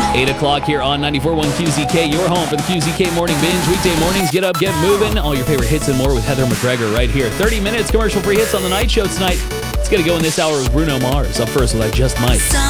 8 o'clock here on 94.1 QZK, your home for the QZK Morning Binge. Weekday mornings, get up, get moving. All your favorite hits and more with Heather McGregor right here. 30 minutes commercial-free hits on the night show tonight. It's going to go in this hour with Bruno Mars. Up first with I Just Might.